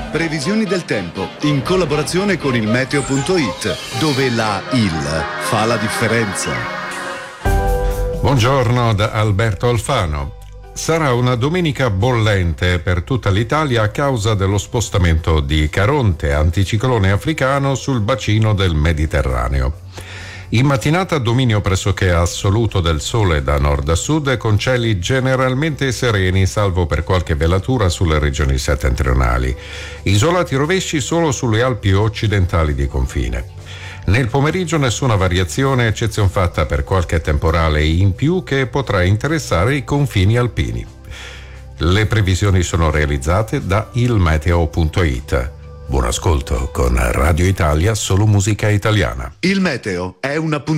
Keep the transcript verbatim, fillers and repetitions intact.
Previsioni del tempo in collaborazione con il meteo punto it, dove la il fa la differenza. Buongiorno da Alberto Alfano. Sarà una domenica bollente per tutta l'Italia a causa dello spostamento di Caronte, anticiclone africano, sul bacino del Mediterraneo. In mattinata dominio pressoché assoluto del sole da nord a sud, con cieli generalmente sereni, salvo per qualche velatura sulle regioni settentrionali. Isolati rovesci solo sulle Alpi occidentali di confine. Nel pomeriggio nessuna variazione, eccezion fatta per qualche temporale in più che potrà interessare i confini alpini. Le previsioni sono realizzate da il meteo punto it. Buon ascolto con Radio Italia, solo musica italiana. Il meteo è un appuntamento